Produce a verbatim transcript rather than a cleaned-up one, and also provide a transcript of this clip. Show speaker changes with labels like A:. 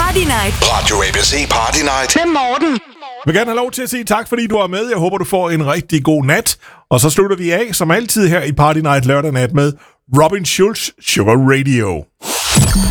A: Party Night.
B: Radio A B C Party Night.
A: Med Morten.
C: Jeg vil gerne have lov til at sige tak, fordi du er med. Jeg håber, du får en rigtig god nat. Og så slutter vi af, som altid her i Party Night lørdag nat med Robin Schulz, Sugar Radio.